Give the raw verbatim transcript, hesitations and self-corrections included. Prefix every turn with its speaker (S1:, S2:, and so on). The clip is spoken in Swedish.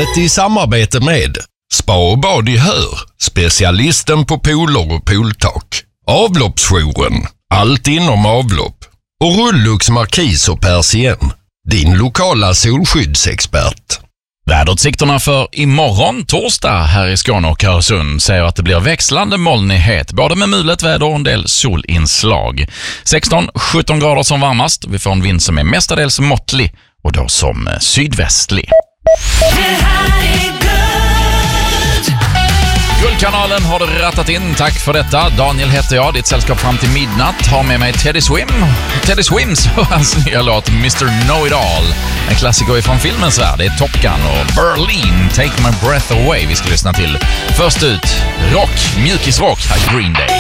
S1: Programmet i samarbete med Spa och bad i Hör, specialisten på pooler och pooltak. Avloppsjouren, allt inom avlopp. Och Rullux Markis och Persien, din lokala solskyddsexpert.
S2: Väderutsikterna för imorgon torsdag här i Skåne och Öresund säger att det blir växlande molnighet, både med mulet väder och en del solinslag. sexton till sjutton grader som varmast. Vi får en vind som är mestadels måttlig och då som sydvästlig. Guldkanalen har du rattat in, tack för detta. Daniel heter jag, ditt sällskap fram till midnatt. Har med mig Teddy Swim. Teddy Swims och hans nya låt mister Know-It-All. En klassiker från filmens värld, det är Top Gun och Berlin, Take My Breath Away vi ska lyssna till. Först ut, rock, mjukisrock, här Green Day.